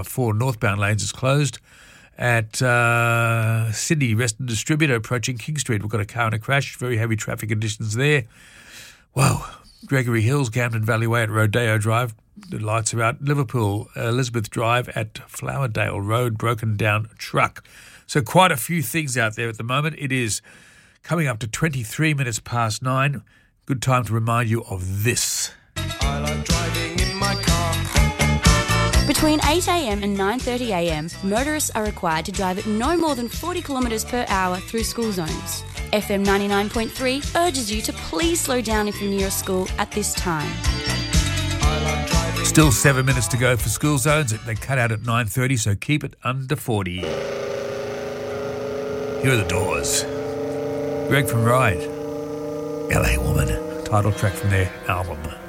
4 northbound lanes is closed. At Sydney Western Distributor approaching King Street, we've got a car in a crash. Very heavy traffic conditions there. Whoa. Gregory Hills, Camden Valley Way at Rodeo Drive. The lights are out. Liverpool, Elizabeth Drive at Flowerdale Road, broken down truck. So quite a few things out there at the moment. It is coming up to 23 minutes past 9. Good time to remind you of this. I like driving in my car. Between 8am and 9:30am, motorists are required to drive at no more than 40 kilometres per hour through school zones. FM 99.3 urges you to please slow down if you're near a school at this time. Still 7 minutes to go for school zones. They cut out at 9:30, so keep it under 40. Here are the Doors. Greg from Ride. LA Woman. Title track from their album.